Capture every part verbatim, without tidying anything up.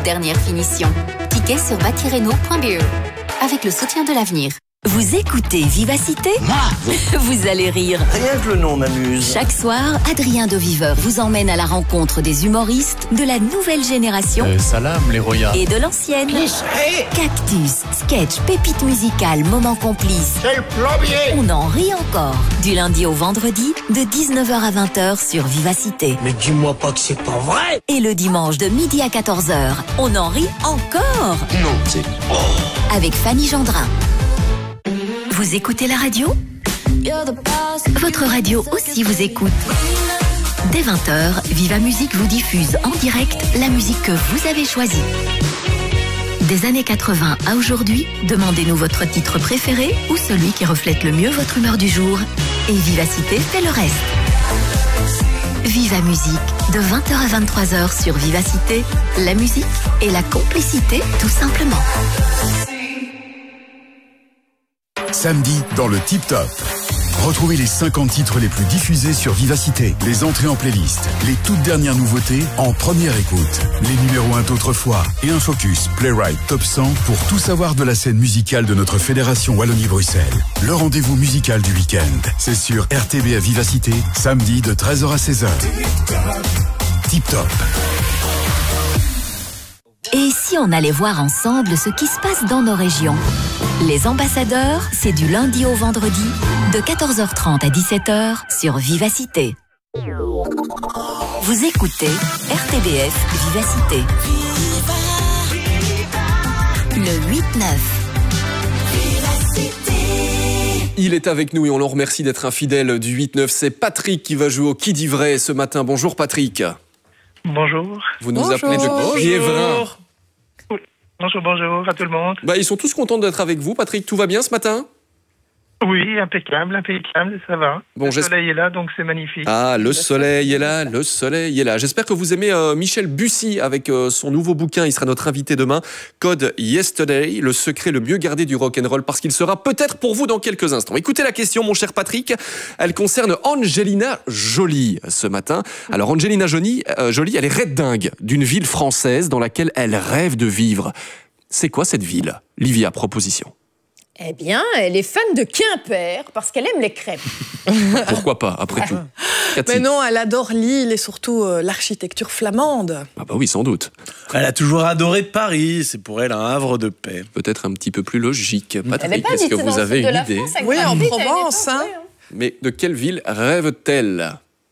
dernière finition. Tickets sur batirenault point b e. Avec le soutien de l'avenir. Vous écoutez Vivacité ? Moi ? Vous allez rire. Rien que le nom m'amuse. Chaque soir, Adrien de Viveur vous emmène à la rencontre des humoristes de la nouvelle génération euh, Salam, les Roya. et de l'ancienne. Cactus, sketch, pépites musicales, moments complices. C'est le plombier. On en rit encore. Du lundi au vendredi, de dix-neuf heures à vingt heures sur Vivacité. Mais dis-moi pas que c'est pas vrai. Et le dimanche de midi à quatorze heures, on en rit encore. Non, c'est... Oh. Avec Fanny Gendrin. Vous écoutez la radio ? Votre radio aussi vous écoute. Dès vingt heures, Viva Musique vous diffuse en direct la musique que vous avez choisie. Des années quatre-vingts à aujourd'hui, demandez-nous votre titre préféré ou celui qui reflète le mieux votre humeur du jour. Et Vivacité fait le reste. Viva Musique, de vingt heures à vingt-trois heures sur Vivacité, la musique et la complicité tout simplement. Samedi, dans le Tip Top. Retrouvez les cinquante titres les plus diffusés sur Vivacité, les entrées en playlist, les toutes dernières nouveautés en première écoute, les numéros un d'autrefois et un focus Playwright Top cent pour tout savoir de la scène musicale de notre fédération Wallonie-Bruxelles. Le rendez-vous musical du week-end, c'est sur R T B à Vivacité, samedi de treize heures à seize heures. Tip Top. Et si on allait voir ensemble ce qui se passe dans nos régions ? Les ambassadeurs, c'est du lundi au vendredi, de quatorze heures trente à dix-sept heures sur Vivacité. Vous écoutez R T B F Vivacité. Le huit neuf. Il est avec nous et on le remercie d'être un fidèle du huit neuf. C'est Patrick qui va jouer au Qui dit vrai ce matin. Bonjour Patrick. Bonjour. Vous nous bonjour. appelez de Quiévrin. Bonjour, bonjour à tout le monde. Bah, ils sont tous contents d'être avec vous. Patrick, tout va bien ce matin ? Oui, impeccable, impeccable, ça va. Bon, le j'espère... soleil est là, donc c'est magnifique. Ah, le soleil est là, le soleil est là. J'espère que vous aimez euh, Michel Bussy avec euh, son nouveau bouquin. Il sera notre invité demain. Code Yesterday, le secret le mieux gardé du rock'n'roll, parce qu'il sera peut-être pour vous dans quelques instants. Écoutez la question, mon cher Patrick. Elle concerne Angelina Jolie ce matin. Alors, Angelina Jolie, euh, Jolie, elle est red dingue d'une ville française dans laquelle elle rêve de vivre. C'est quoi cette ville ? Livia, proposition. Eh bien, elle est fan de Quimper parce qu'elle aime les crêpes. Pourquoi pas, après tout. Cathy. Mais non, elle adore Lille et surtout euh, l'architecture flamande. Ah bah oui, sans doute. Elle a toujours adoré Paris, c'est pour elle un havre de paix. Peut-être un petit peu plus logique. Elle n'est Patrick, pas est-ce que dite vous dans avez le sud une de la idée ? France, avec Oui, en Madrid, Provence, à une hein. époque, ouais, hein. Mais de quelle ville rêve-t-elle ?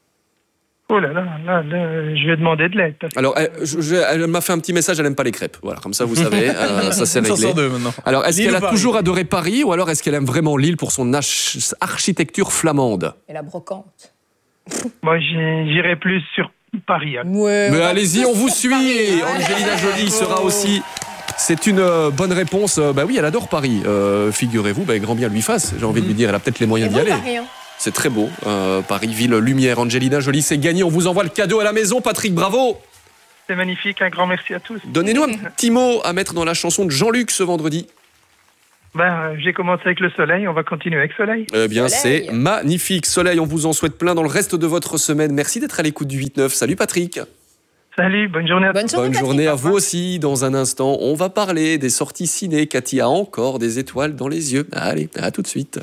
Oh là là, là, là, je vais demander de l'aide. Parce que... Alors, elle, je- je- elle m'a fait un petit message, elle n'aime pas les crêpes. Voilà, comme ça, vous savez, euh, ça c'est réglé. deux maintenant. Alors, est-ce Lille qu'elle ou a Paris toujours adoré Paris ou alors est-ce qu'elle aime vraiment Lille pour son ach- architecture flamande ? Et la brocante. Moi, j'y- j'irai plus sur Paris. hein. Ouais, Mais on va allez-y, tous on vous sur suit. Paris. Angelina Jolie sera aussi. C'est une euh, bonne réponse. Euh, bah oui, elle adore Paris. Euh, figurez-vous, bah, grand bien lui fasse. J'ai envie de lui dire, elle a peut-être les C'est moyens d'y beau, aller. Paris, hein. C'est très beau. Euh, Paris, ville lumière. Angelina Jolie, c'est gagné. On vous envoie le cadeau à la maison, Patrick. Bravo. C'est magnifique, un grand merci à tous. Donnez-nous un petit mot à mettre dans la chanson de Jean-Luc ce vendredi. Ben, j'ai commencé avec le soleil, on va continuer avec soleil. Eh bien, Soleil. c'est magnifique. Soleil, on vous en souhaite plein dans le reste de votre semaine. Merci d'être à l'écoute du huit neuf. Salut Patrick. Salut, bonne journée à tous. Bonne journée, Bonne Patrick. journée à vous aussi. Dans un instant, on va parler des sorties ciné. Cathy a encore des étoiles dans les yeux. Allez, à tout de suite.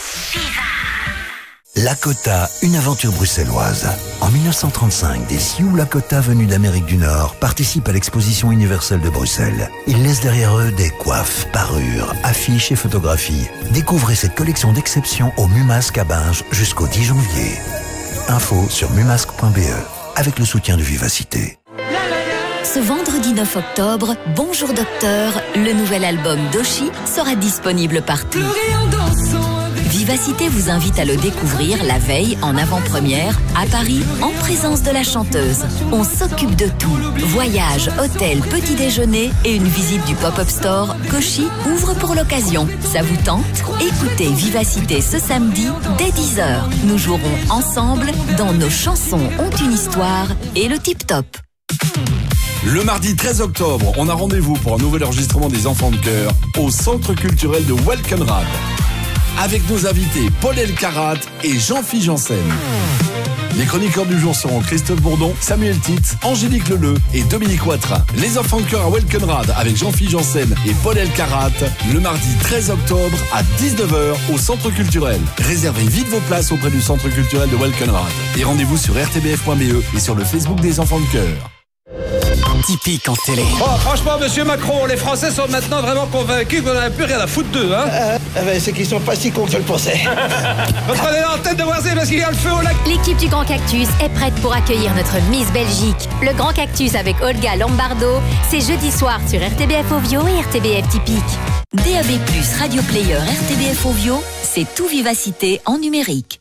Lakota, une aventure bruxelloise. En mille neuf cent trente-cinq, des Sioux Lakota venus d'Amérique du Nord participent à l'exposition universelle de Bruxelles. Ils laissent derrière eux des coiffes, parures, affiches et photographies. Découvrez cette collection d'exception au Mumasque à Binge jusqu'au dix janvier. Info sur mumasque point b e avec le soutien de Vivacité. Ce vendredi neuf octobre, Bonjour Docteur, le nouvel album d'Oshi sera disponible partout. Vivacité vous invite à le découvrir la veille en avant-première à Paris en présence de la chanteuse. On s'occupe de tout. Voyage, hôtel, petit déjeuner et une visite du pop-up store qu'Oshi ouvre pour l'occasion. Ça vous tente ? Écoutez Vivacité ce samedi dès dix heures. Nous jouerons ensemble dans Nos chansons ont une histoire et le Tip Top. Le mardi treize octobre, on a rendez-vous pour un nouvel enregistrement des Enfants de Cœur au Centre culturel de Welkenrad. Avec nos invités Paul Elkarat et Jean-Philippe Janssen. Les chroniqueurs du jour seront Christophe Bourdon, Samuel Titz, Angélique Leleu et Dominique Watrin. Les enfants de cœur à Welkenrad avec Jean-Philippe Janssen et Paul Elkarat le mardi treize octobre à dix-neuf heures au Centre culturel. Réservez vite vos places auprès du Centre culturel de Welkenrad. Et rendez-vous sur r t b f point b e et sur le Facebook des enfants de cœur. Typique en télé. Oh, franchement, monsieur Macron, les Français sont maintenant vraiment convaincus qu'on n'a plus rien à foutre d'eux, hein. Euh, ben, c'est qu'ils sont pas si cons que je le pensais. Reprenez l'antenne de Voisin parce qu'il y a le feu au lac. L'équipe du Grand Cactus est prête pour accueillir notre Miss Belgique. Le Grand Cactus avec Olga Lombardo, c'est jeudi soir sur R T B F Ovio et R T B F Typique. D A B plus, Radio Player, R T B F Ovio, c'est tout Vivacité en numérique.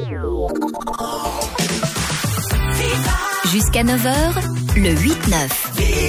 Jusqu'à neuf heures, le huit neuf.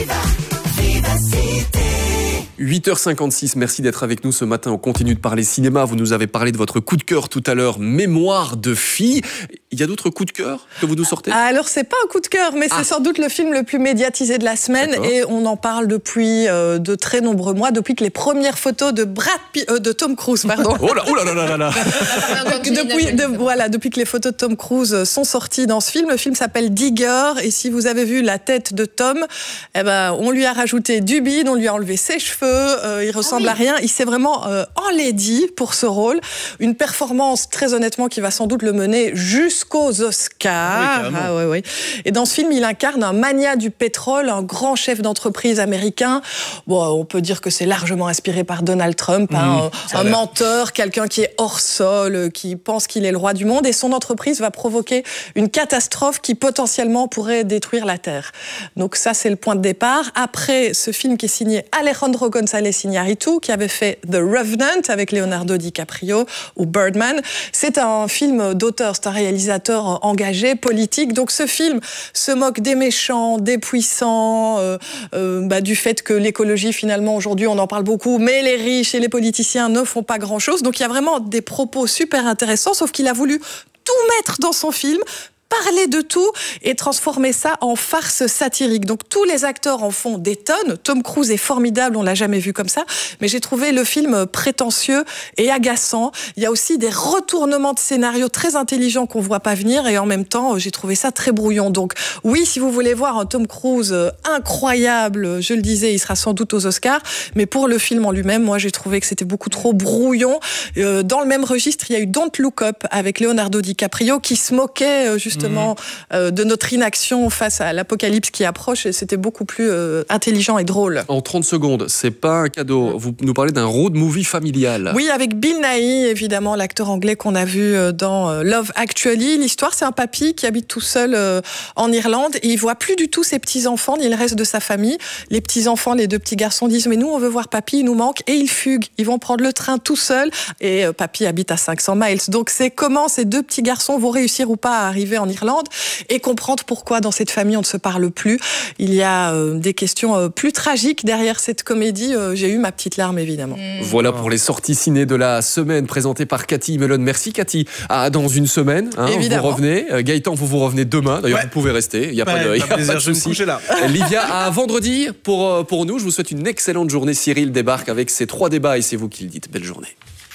huit heures cinquante-six, merci d'être avec nous ce matin. On continue de parler cinéma. Vous nous avez parlé de votre coup de cœur tout à l'heure, Mémoire de fille. Il y a d'autres coups de cœur que vous nous sortez ? Alors, c'est pas un coup de cœur, mais ah. c'est sans doute le film le plus médiatisé de la semaine. D'accord. Et on en parle depuis euh, de très nombreux mois, depuis que les premières photos de Brad Pitt, euh, de Tom Cruise, pardon. Oh là, oh là là là là depuis, de, voilà, depuis que les photos de Tom Cruise sont sorties dans ce film. Le film s'appelle Digger. Et si vous avez vu la tête de Tom, eh ben, on lui a rajouté du bide, on lui a enlevé ses cheveux. Euh, il ressemble ah oui. à rien. Il s'est vraiment euh, enlaidi pour ce rôle. Une performance, très honnêtement, qui va sans doute le mener jusqu'aux Oscars. Oui, ah, ouais, ouais. Et dans ce film, il incarne un magnat du pétrole, un grand chef d'entreprise américain. Bon, on peut dire que c'est largement inspiré par Donald Trump, mmh, hein, un, un menteur, quelqu'un qui est hors sol, qui pense qu'il est le roi du monde. Et son entreprise va provoquer une catastrophe qui potentiellement pourrait détruire la Terre. Donc ça, c'est le point de départ. Après, ce film qui est signé Alejandro González Iñárritu, qui avait fait The Revenant avec Leonardo DiCaprio ou Birdman. C'est un film d'auteur, c'est un réalisateur engagé, politique. Donc ce film se moque des méchants, des puissants, euh, euh, bah, du fait que l'écologie, finalement, aujourd'hui, on en parle beaucoup, mais les riches et les politiciens ne font pas grand-chose. Donc il y a vraiment des propos super intéressants, sauf qu'il a voulu tout mettre dans son film, parler de tout et transformer ça en farce satirique. Donc tous les acteurs en font des tonnes. Tom Cruise est formidable, on l'a jamais vu comme ça, mais j'ai trouvé le film prétentieux et agaçant. Il y a aussi des retournements de scénario très intelligents qu'on voit pas venir et en même temps, j'ai trouvé ça très brouillon. Donc oui, si vous voulez voir un Tom Cruise incroyable, je le disais, il sera sans doute aux Oscars, mais pour le film en lui-même, moi j'ai trouvé que c'était beaucoup trop brouillon. Euh, dans le même registre, il y a eu Don't Look Up avec Leonardo DiCaprio qui se moquait euh, justement Mmh. euh, de notre inaction face à l'apocalypse qui approche, et c'était beaucoup plus euh, intelligent et drôle. En trente secondes, c'est pas un cadeau. Vous nous parlez d'un road movie familial. Oui, avec Bill Nighy, évidemment, l'acteur anglais qu'on a vu dans Love Actually. L'histoire, c'est un papy qui habite tout seul euh, en Irlande et il voit plus du tout ses petits-enfants ni le reste de sa famille. Les petits-enfants, les deux petits garçons disent « mais nous, on veut voir papy, il nous manque » et ils fuguent. Ils vont prendre le train tout seuls et euh, papy habite à cinq cents miles. Donc c'est comment ces deux petits garçons vont réussir ou pas à arriver en Irlande et comprendre pourquoi dans cette famille on ne se parle plus. Il y a euh, des questions euh, plus tragiques derrière cette comédie. Euh, j'ai eu ma petite larme évidemment. Mmh. Voilà pour les sorties ciné de la semaine présentées par Cathy Melon. Merci Cathy. À dans une semaine, hein, vous revenez. Euh, Gaëtan, vous vous revenez demain. D'ailleurs, ouais. vous pouvez rester. Il n'y a, ouais, pas de, y a pas de souci. Livia, à vendredi pour, pour nous. Je vous souhaite une excellente journée. Cyril débarque avec ses trois débats et c'est vous qui le dites. Belle journée.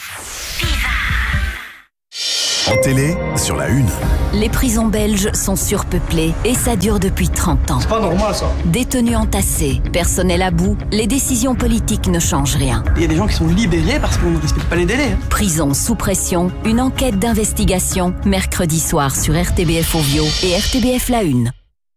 En télé, sur la une. Les prisons belges sont surpeuplées et ça dure depuis trente ans. C'est pas normal ça. Détenus entassés, personnel à bout, les décisions politiques ne changent rien. Il y a des gens qui sont libérés parce qu'on ne respecte pas les délais. Hein. Prison sous pression, une enquête d'investigation, mercredi soir sur R T B F Ovio et R T B F La Une.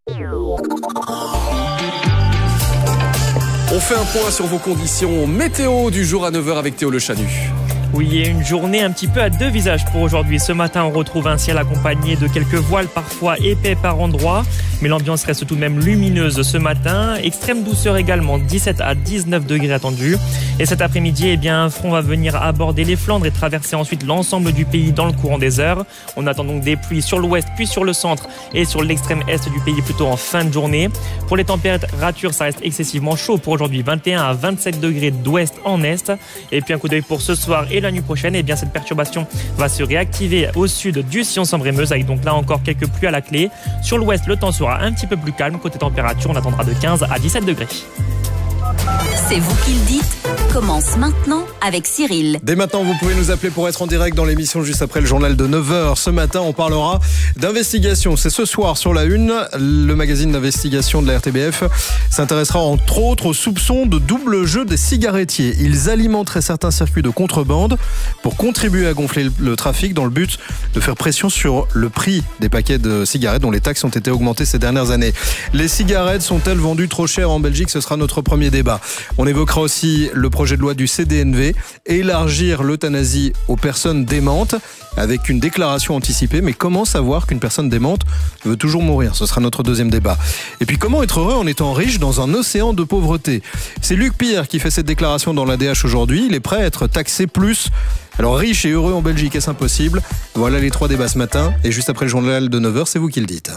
On fait un point sur vos conditions météo du jour à neuf heures avec Théo Le Chanu. Oui, et une journée un petit peu à deux visages pour aujourd'hui. Ce matin, on retrouve un ciel accompagné de quelques voiles, parfois épais par endroits. Mais l'ambiance reste tout de même lumineuse ce matin. Extrême douceur également, dix-sept à dix-neuf degrés attendus. Et cet après-midi, eh bien, un front va venir aborder les Flandres et traverser ensuite l'ensemble du pays dans le courant des heures. On attend donc des pluies sur l'ouest, puis sur le centre et sur l'extrême est du pays plutôt en fin de journée. Pour les températures, ça reste excessivement chaud pour aujourd'hui. vingt et un à vingt-sept degrés d'ouest en est. Et puis un coup d'œil pour ce soir et la nuit prochaine, eh bien cette perturbation va se réactiver au sud du sillon Sambre-et-Meuse avec donc là encore quelques pluies à la clé. Sur l'ouest, le temps sera un petit peu plus calme. Côté température, on attendra de quinze à dix-sept degrés. C'est vous qui le dites commence maintenant avec Cyril. Dès maintenant, vous pouvez nous appeler pour être en direct dans l'émission juste après le journal de neuf heures. Ce matin, on parlera d'investigation. C'est ce soir sur la une. Le magazine d'investigation de la R T B F s'intéressera entre autres aux soupçons de double jeu des cigarettiers. Ils alimenteraient certains circuits de contrebande pour contribuer à gonfler le trafic dans le but de faire pression sur le prix des paquets de cigarettes dont les taxes ont été augmentées ces dernières années. Les cigarettes sont-elles vendues trop chères en Belgique ? Ce sera notre premier débat. On évoquera aussi le projet de loi du C D N V, élargir l'euthanasie aux personnes démentes avec une déclaration anticipée. Mais comment savoir qu'une personne démente veut toujours mourir ? Ce sera notre deuxième débat. Et puis comment être heureux en étant riche dans un océan de pauvreté ? C'est Luc Pierre qui fait cette déclaration dans l'A D H aujourd'hui. Il est prêt à être taxé plus. Alors riche et heureux en Belgique, est-ce impossible ? Voilà les trois débats ce matin. Et juste après le journal de neuf heures, c'est vous qui le dites.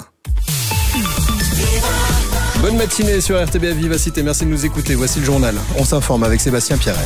Bonne matinée sur R T B F Vivacité, merci de nous écouter. Voici le journal. On s'informe avec Sébastien Pierret.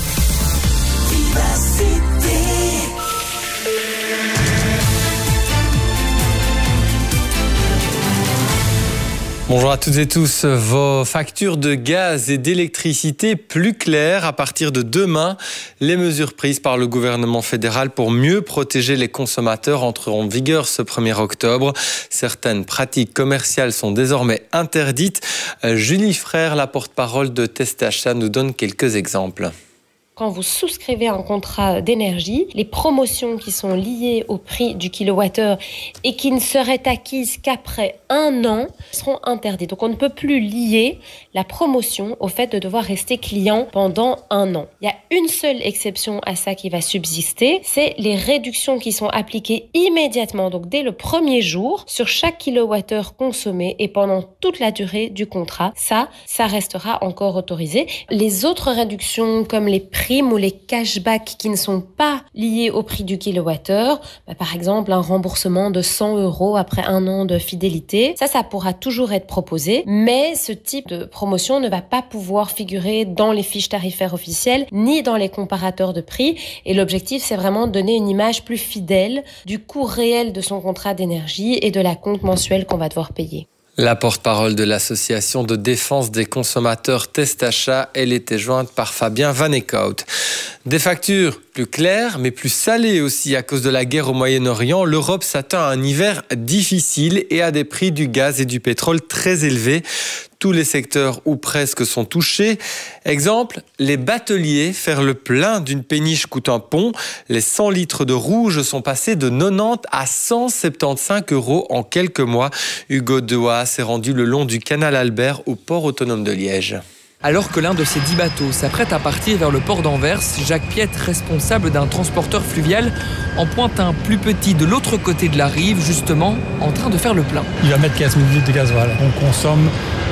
Bonjour à toutes et tous. Vos factures de gaz et d'électricité plus claires à partir de demain. Les mesures prises par le gouvernement fédéral pour mieux protéger les consommateurs entreront en vigueur ce premier octobre. Certaines pratiques commerciales sont désormais interdites. Julie Frère, la porte-parole de Testachat, nous donne quelques exemples. Quand vous souscrivez un contrat d'énergie, les promotions qui sont liées au prix du kilowattheure et qui ne seraient acquises qu'après un an seront interdites. Donc on ne peut plus lier la promotion au fait de devoir rester client pendant un an. Il y a une seule exception à ça qui va subsister, c'est les réductions qui sont appliquées immédiatement, donc dès le premier jour, sur chaque kilowattheure consommé et pendant toute la durée du contrat. Ça, ça restera encore autorisé. Les autres réductions comme les prix ou les cashbacks qui ne sont pas liés au prix du kilowattheure, bah par exemple un remboursement de cent euros après un an de fidélité, ça, ça pourra toujours être proposé, mais ce type de promotion ne va pas pouvoir figurer dans les fiches tarifaires officielles ni dans les comparateurs de prix, et l'objectif c'est vraiment de donner une image plus fidèle du coût réel de son contrat d'énergie et de la compte mensuelle qu'on va devoir payer. La porte-parole de l'association de défense des consommateurs Testachat, elle était jointe par Fabien Van Eekhout. Des factures plus claires, mais plus salées aussi à cause de la guerre au Moyen-Orient. L'Europe s'attend à un hiver difficile et à des prix du gaz et du pétrole très élevés. Tous les secteurs ou presque sont touchés. Exemple, les bateliers, faire le plein d'une péniche coûte un pont. Les cent litres de rouge sont passés de quatre-vingt-dix à cent soixante-quinze euros en quelques mois. Hugo Dewa s'est rendu le long du canal Albert au port autonome de Liège. Alors que l'un de ces dix bateaux s'apprête à partir vers le port d'Anvers, Jacques Piette, responsable d'un transporteur fluvial, en pointe un plus petit de l'autre côté de la rive, justement, en train de faire le plein. Il va mettre quinze mille litres de gasoil. On consomme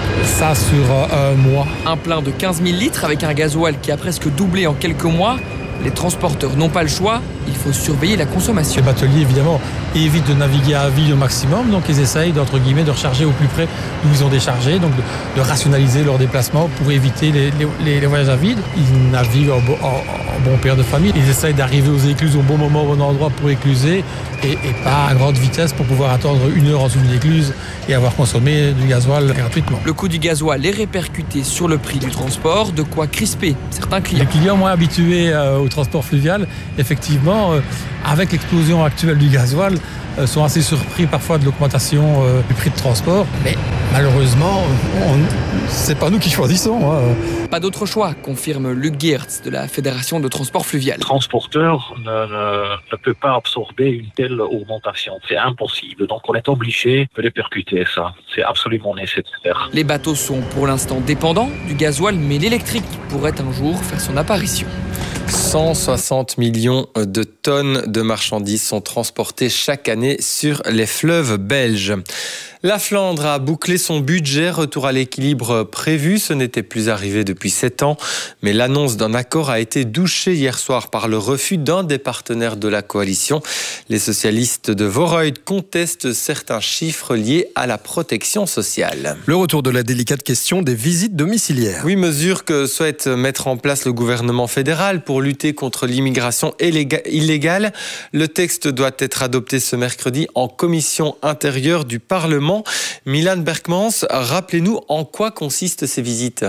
ça sur un mois. Un plein de quinze mille litres avec un gasoil qui a presque doublé en quelques mois. Les transporteurs n'ont pas le choix, il faut surveiller la consommation. Les bateliers, évidemment, évitent de naviguer à vide au maximum, donc ils essayent, entre guillemets, de recharger au plus près d'où ils ont déchargé, donc de, de rationaliser leurs déplacements pour éviter les, les, les voyages à vide. Ils naviguent en, en, en bon père de famille, ils essayent d'arriver aux écluses au bon moment, au bon endroit pour écluser, et, et pas à grande vitesse pour pouvoir attendre une heure en dessous d'une écluse et avoir consommé du gasoil gratuitement. Le coût du gasoil est répercuté sur le prix du transport, de quoi crisper certains clients. Les clients moins habitués euh, au transport fluvial, effectivement, euh, avec l'explosion actuelle du gasoil, euh, sont assez surpris parfois de l'augmentation euh, du prix de transport. Mais malheureusement, on, c'est pas nous qui choisissons. Hein. Pas d'autre choix, confirme Luc Geertz de la Fédération de transport fluvial. Le transporteur ne, ne, ne peut pas absorber une telle augmentation. C'est impossible. Donc on est obligé de répercuter ça. C'est absolument nécessaire. Les bateaux sont pour l'instant dépendants du gasoil, mais l'électrique pourrait un jour faire son apparition. cent soixante millions de tonnes de marchandises sont transportées chaque année sur les fleuves belges. La Flandre a bouclé son budget, retour à l'équilibre prévu. Ce n'était plus arrivé depuis sept ans, mais l'annonce d'un accord a été douchée hier soir par le refus d'un des partenaires de la coalition. Les socialistes de Voorhout contestent certains chiffres liés à la protection sociale. Le retour de la délicate question des visites domiciliaires. Oui, mesure que souhaite mettre en place le gouvernement fédéral pour lutter contre l'immigration illégale. Le texte doit être adopté ce mercredi en commission intérieure du Parlement. Milan Berkmans, rappelez-nous en quoi consistent ces visites.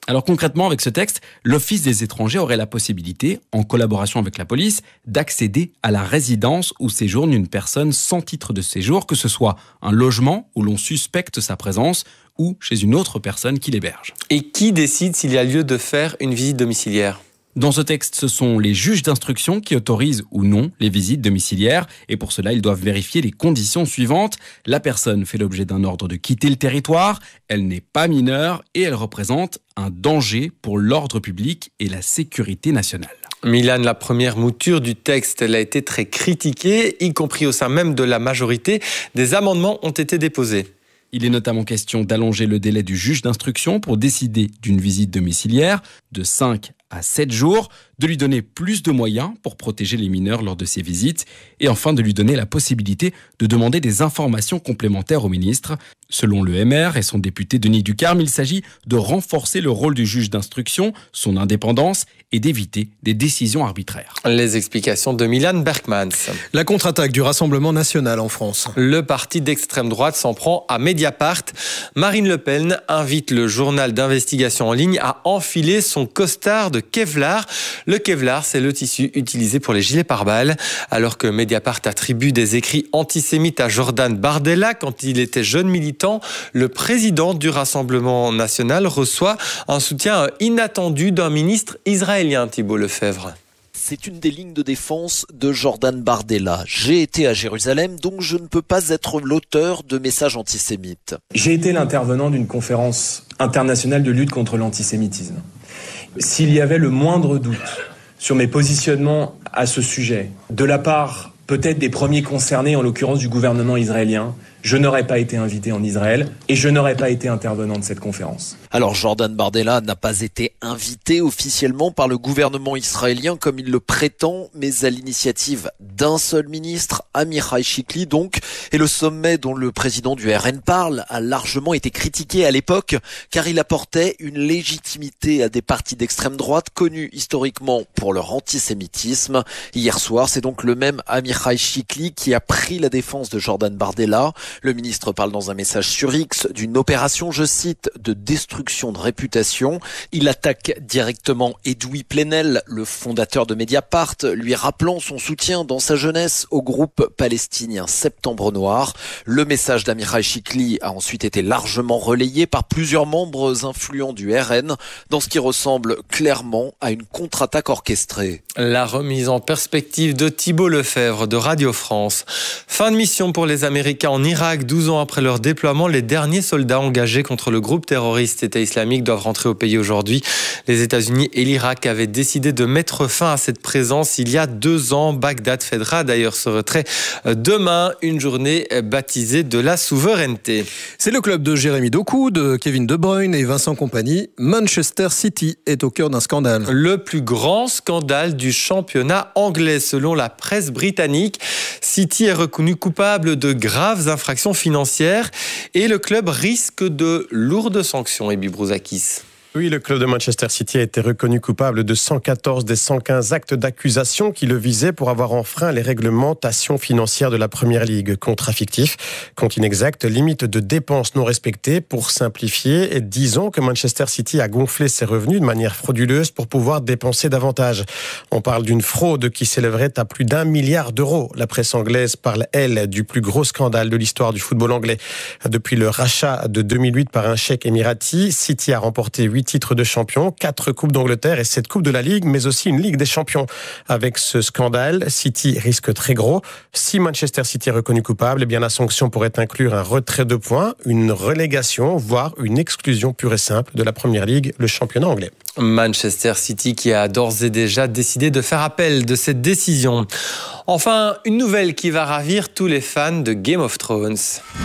Alors concrètement, avec ce texte, l'Office des étrangers aurait la possibilité, en collaboration avec la police, d'accéder à la résidence où séjourne une personne sans titre de séjour, que ce soit un logement où l'on suspecte sa présence ou chez une autre personne qui l'héberge. Et qui décide s'il y a lieu de faire une visite domiciliaire ? Dans ce texte, ce sont les juges d'instruction qui autorisent ou non les visites domiciliaires. Et pour cela, ils doivent vérifier les conditions suivantes. La personne fait l'objet d'un ordre de quitter le territoire, elle n'est pas mineure et elle représente un danger pour l'ordre public et la sécurité nationale. Milan, la première mouture du texte, elle a été très critiquée, y compris au sein même de la majorité. Des amendements ont été déposés. Il est notamment question d'allonger le délai du juge d'instruction pour décider d'une visite domiciliaire de cinq à sept jours, de lui donner plus de moyens pour protéger les mineurs lors de ces visites et enfin de lui donner la possibilité de demander des informations complémentaires au ministre. Selon le M R et son député Denis Ducarme, il s'agit de renforcer le rôle du juge d'instruction, son indépendance et d'éviter des décisions arbitraires. Les explications de Milan Berkmans. La contre-attaque du Rassemblement national en France. Le parti d'extrême droite s'en prend à Mediapart. Marine Le Pen invite le journal d'investigation en ligne à enfiler son costard de Kevlar. Le Kevlar, c'est le tissu utilisé pour les gilets pare-balles. Alors que Mediapart attribue des écrits antisémites à Jordan Bardella quand il était jeune militant, le président du Rassemblement national reçoit un soutien inattendu d'un ministre israélien, Thibault Lefebvre. C'est une des lignes de défense de Jordan Bardella. J'ai été à Jérusalem, donc je ne peux pas être l'auteur de messages antisémites. J'ai été l'intervenant d'une conférence internationale de lutte contre l'antisémitisme. S'il y avait le moindre doute sur mes positionnements à ce sujet, de la part peut-être des premiers concernés, en l'occurrence du gouvernement israélien, je n'aurais pas été invité en Israël et je n'aurais pas été intervenant de cette conférence. Alors Jordan Bardella n'a pas été invité officiellement par le gouvernement israélien comme il le prétend, mais à l'initiative d'un seul ministre, Amichai Shikli donc, et le sommet dont le président du R N parle a largement été critiqué à l'époque car il apportait une légitimité à des partis d'extrême droite connus historiquement pour leur antisémitisme. Hier soir, c'est donc le même Amichai Shikli qui a pris la défense de Jordan Bardella. Le ministre parle dans un message sur X d'une opération, je cite, de destruction de réputation. Il attaque directement Edoui Plenel, le fondateur de Mediapart, lui rappelant son soutien dans sa jeunesse au groupe palestinien Septembre Noir. Le message d'Amichai Shikli a ensuite été largement relayé par plusieurs membres influents du R N dans ce qui ressemble clairement à une contre-attaque orchestrée. La remise en perspective de Thibault Lefebvre de Radio France. Fin de mission pour les Américains en Irak. douze ans après leur déploiement, les derniers soldats engagés contre le groupe terroriste État islamique doivent rentrer au pays aujourd'hui. Les États-Unis et l'Irak avaient décidé de mettre fin à cette présence il y a deux ans. Bagdad fêtera d'ailleurs ce retrait demain, une journée baptisée de la souveraineté. C'est le club de Jérémy Doku, de Kevin De Bruyne et Vincent Kompany. Manchester City est au cœur d'un scandale. Le plus grand scandale du championnat anglais selon la presse britannique. City est reconnu coupable de graves infractions financières et le club risque de lourdes sanctions. Ebi Brouzakis. Oui, le club de Manchester City a été reconnu coupable de cent quatorze des cent quinze actes d'accusation qui le visaient pour avoir enfreint les réglementations financières de la Première Ligue. Contrat fictif, compte inexact, limite de dépenses non respectées. Pour simplifier, disons que Manchester City a gonflé ses revenus de manière frauduleuse pour pouvoir dépenser davantage. On parle d'une fraude qui s'élèverait à plus d'un milliard d'euros. La presse anglaise parle, elle, du plus gros scandale de l'histoire du football anglais. Depuis le rachat de deux mille huit par un cheikh émirati, City a remporté huit titres de champion, quatre coupes d'Angleterre et sept coupes de la Ligue, mais aussi une Ligue des champions. Avec ce scandale, City risque très gros. Si Manchester City est reconnu coupable, eh bien la sanction pourrait inclure un retrait de points, une relégation, voire une exclusion pure et simple de la Première Ligue, le championnat anglais. Manchester City qui a d'ores et déjà décidé de faire appel de cette décision. Enfin, une nouvelle qui va ravir tous les fans de Game of Thrones.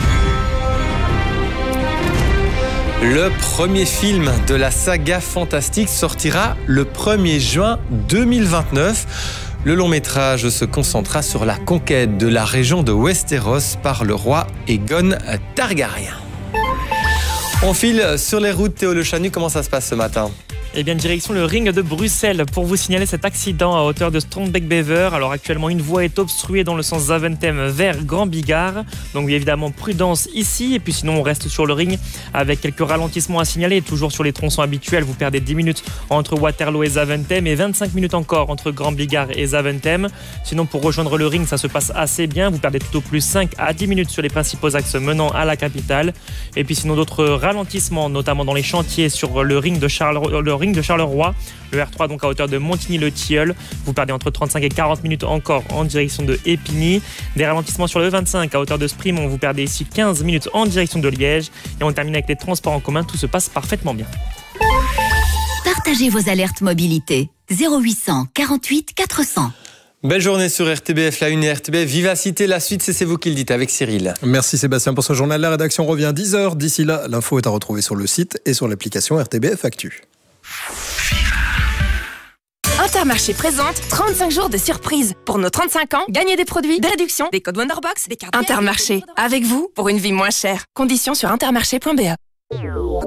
Le premier film de la saga fantastique sortira le premier juin deux mille vingt-neuf. Le long métrage se concentrera sur la conquête de la région de Westeros par le roi Aegon Targaryen. On file sur les routes. Théo Le Chanu, comment ça se passe ce matin ? Eh bien, direction le ring de Bruxelles pour vous signaler cet accident à hauteur de Strombeek-Bever. Alors actuellement, une voie est obstruée dans le sens Zaventem vers Grand Bigard. Donc évidemment, prudence ici. Et puis sinon, on reste sur le ring avec quelques ralentissements à signaler. Toujours sur les tronçons habituels, vous perdez dix minutes entre Waterloo et Zaventem et vingt-cinq minutes encore entre Grand Bigard et Zaventem. Sinon, pour rejoindre le ring, ça se passe assez bien. Vous perdez tout au plus cinq à dix minutes sur les principaux axes menant à la capitale. Et puis sinon, d'autres ralentissements, notamment dans les chantiers sur le ring de Charleroi. Le ring de Charleroi, le R trois donc à hauteur de Montigny-le-Tilleul. Vous perdez entre trente-cinq et quarante minutes encore en direction de Épigny. Des ralentissements sur le E vingt-cinq à hauteur de Sprimont. Vous perdez ici quinze minutes en direction de Liège. Et on termine avec les transports en commun. Tout se passe parfaitement bien. Partagez vos alertes mobilité. zéro huit cent quarante-huit quatre cents. Belle journée sur R T B F, la une et R T B F Vivacité. La suite, c'est C'est vous qui le dites avec Cyril. Merci Sébastien pour ce journal. La rédaction revient à dix heures. D'ici là, l'info est à retrouver sur le site et sur l'application R T B F Actu. Intermarché présente trente-cinq jours de surprise. Pour nos trente-cinq ans, gagnez des produits, des réductions, des codes Wonderbox, des cartes. Intermarché, avec vous pour une vie moins chère. Conditions sur intermarché point b e.